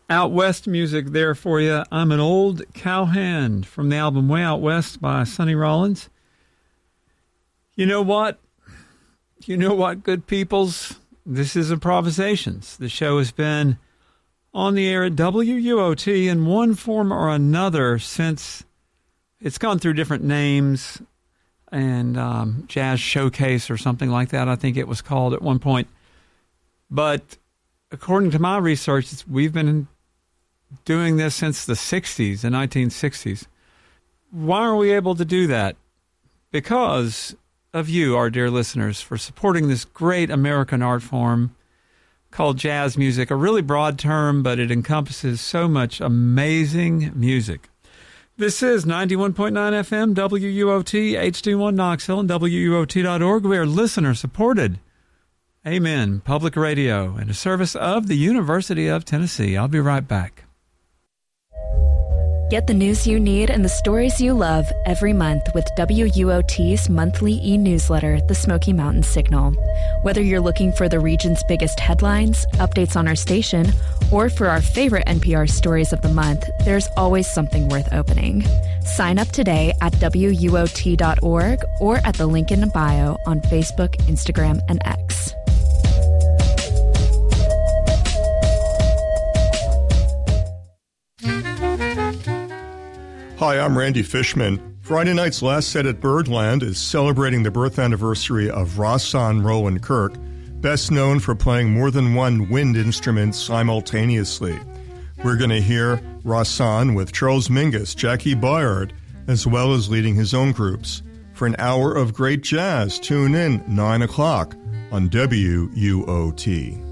Out West music there for you. I'm an Old Cowhand from the album Way Out West by Sonny Rollins. You know what? Good peoples? This is Improvisations. The show has been on the air at WUOT in one form or another since it's gone through different names and Jazz Showcase or something like that, I think it was called at one point. But according to my research, we've been doing this since the 60s, the 1960s. Why are we able to do that? Because of you, our dear listeners, for supporting this great American art form called jazz music, a really broad term, but it encompasses so much amazing music. This is 91.9 FM, WUOT, HD1 Knoxville, and WUOT.org. We are listener-supported. Amen. Public radio and a service of the University of Tennessee. I'll be right back. Get the news you need and the stories you love every month with WUOT's monthly e-newsletter, The Smoky Mountain Signal. Whether you're looking for the region's biggest headlines, updates on our station, or for our favorite NPR stories of the month, there's always something worth opening. Sign up today at WUOT.org or at the link in the bio on Facebook, Instagram, and X. Hi, I'm Randy Fishman. Friday night's Last Set at Birdland is celebrating the birth anniversary of Rahsaan Roland Kirk, best known for playing more than one wind instrument simultaneously. We're going to hear Rahsaan with Charles Mingus, Jackie Byard, as well as leading his own groups. For an hour of great jazz, tune in 9 o'clock on WUOT.